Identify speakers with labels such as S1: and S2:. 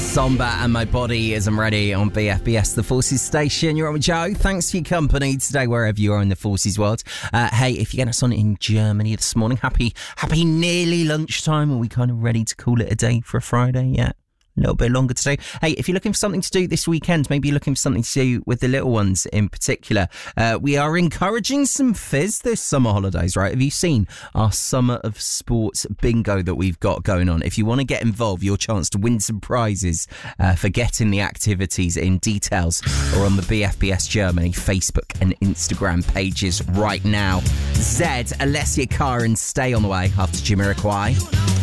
S1: Somber and My Body Isn't Ready on BFBS, the Forces station. You're on with Joe. Thanks for your company today, wherever you are in the Forces world. Hey, if you get us on in Germany this morning, happy nearly lunchtime. Are we kind of ready to call it a day for a Friday? Yeah. A little bit longer today. Hey, if you're looking for something to do this weekend, maybe you're looking for something to do with the little ones in particular, we are encouraging some fizz this summer holidays, right? Have you seen our Summer of Sports bingo that we've got going on? If you want to get involved, your chance to win some prizes for getting the activities in details or on the BFBS Germany Facebook and Instagram pages right now. Zed, Alessia Cara and Stay on the way after Jamiroquai.